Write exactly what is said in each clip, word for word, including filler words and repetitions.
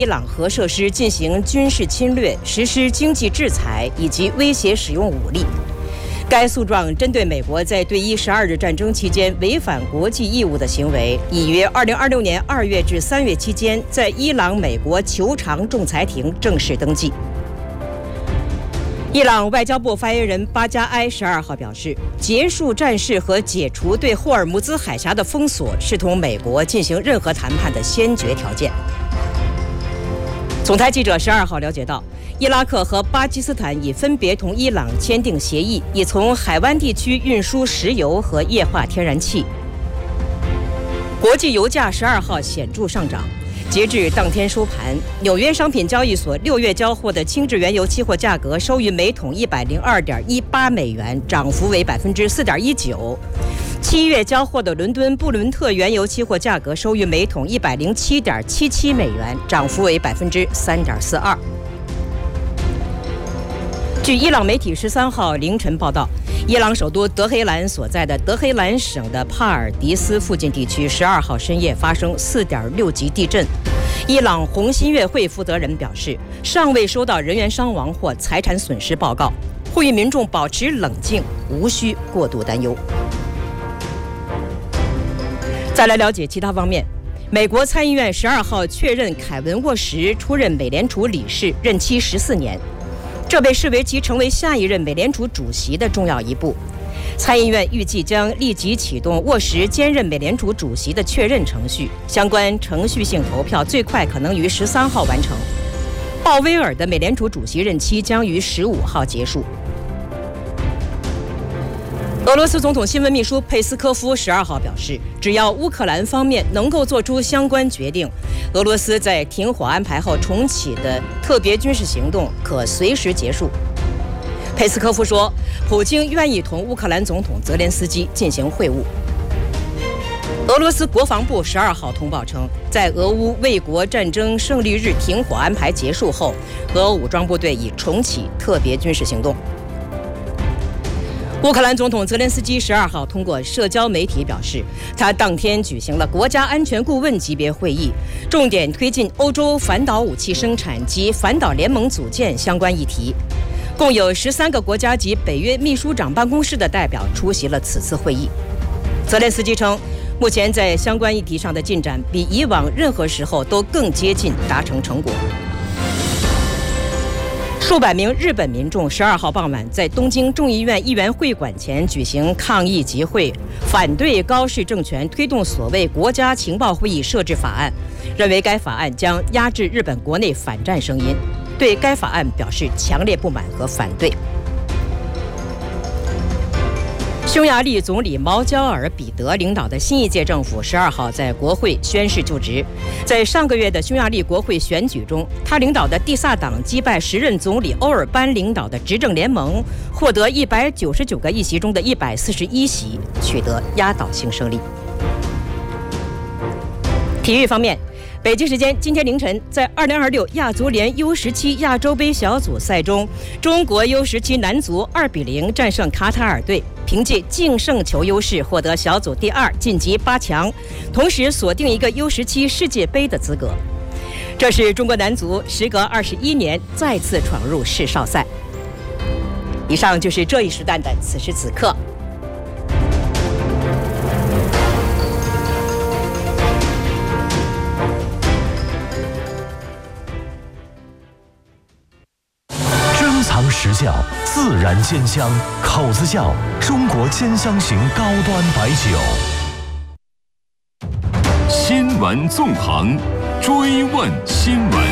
伊朗核设施进行军事侵略、实施经济制裁以及威胁使用武力。该诉状针对美国在对伊十二日战争期间违反国际义务的行为，已于二零二六年二月至三月期间在伊朗美国求偿仲裁庭正式登记。伊朗外交部发言人巴加埃十二号表示，结束战事和解除对霍尔木兹海峡的封锁是同美国进行任何谈判的先决条件。总台记者十二号了解到，伊拉克和巴基斯坦已分别同伊朗签订协议，以从海湾地区运输石油和液化天然气。国际油价十二号显著上涨。截至当天收盘，纽约商品交易所六月交货的轻质原油期货价格收于每桶一百零二点一八美元，涨幅为百分之四点一九。七月交货的伦敦布伦特原油期货价格收于每桶一百零七点七七美元，涨幅为百分之三点四二。据伊朗媒体十三号凌晨报道，伊朗首都德黑兰所在的德黑兰省的帕尔迪斯附近地区十二号深夜发生四点六级地震。伊朗红新月会负责人表示，尚未收到人员伤亡或财产损失报告，呼吁民众保持冷静，无需过度担忧。再来了解其他方面，美国参议院十二号确认凯文沃什出任美联储理事，任期十四年。这被视为其成为下一任美联储主席的重要一步。参议院预计将立即启动沃什兼任美联储主席的确认程序，相关程序性投票最快可能于十三号完成。鲍威尔的美联储主席任期将于十五号结束。俄罗斯总统新闻秘书佩斯科夫十二号表示，只要乌克兰方面能够做出相关决定，俄罗斯在停火安排后重启的特别军事行动可随时结束。佩斯科夫说，普京愿意同乌克兰总统泽连斯基进行会晤。俄罗斯国防部十二号通报称，在俄乌卫国战争胜利日停火安排结束后，俄武装部队已重启特别军事行动。乌克兰总统泽连斯基十二号通过社交媒体表示，他当天举行了国家安全顾问级别会议，重点推进欧洲反导武器生产及反导联盟组建相关议题。共有十三个国家及北约秘书长办公室的代表出席了此次会议。泽连斯基称，目前在相关议题上的进展比以往任何时候都更接近达成成果。数百名日本民众十二号傍晚在东京众议院议员会馆前举行抗议集会，反对高市政权推动所谓国家情报会议设置法案，认为该法案将压制日本国内反战声音，对该法案表示强烈不满和反对。匈牙利总理毛焦尔彼得领导的新一届政府十二号在国会宣誓就职。在上个月的匈牙利国会选举中，他领导的蒂萨党击败时任总理欧尔班领导的执政联盟，获得一百九十九个议席中的一百四十一席，取得压倒性胜利。体育方面，北京时间今天凌晨，在二零二六亚足联 U 十七 亚洲杯小组赛中，中国 U 十七 男足二比零战胜卡塔尔队，凭借净胜球优势获得小组第二，晋级八强，同时锁定一个 U 十七 世界杯的资格。这是中国男足时隔二十一年再次闯入世少赛。以上就是这一时段的此时此刻。 时效，自然煎香，口子窖中国煎香型高端白酒。 新闻纵横，追问新闻。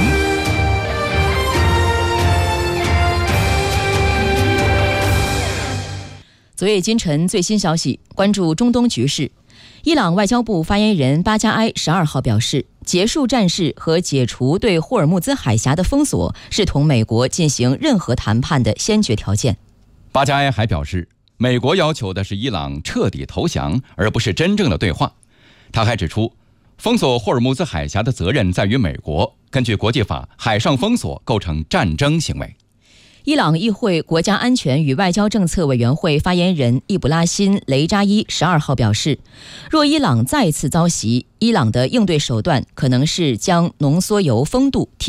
昨夜今晨最新消息，关注中东局势。伊朗外交部发言人巴加埃十二号表示，结束战事和解除对霍尔木兹海峡的封锁是同美国进行任何谈判的先决条件。 巴加埃还表示，美国要求的是伊朗彻底投降，而不是真正的对话。他还指出，封锁霍尔木兹海峡的责任在于美国，根据国际法，海上封锁构成战争行为。 伊朗议会国家安全与外交政策委员会发言人易卜拉欣·雷扎伊十二号表示，若伊朗再次遭袭，伊朗的应对手段可能是将浓缩铀丰度提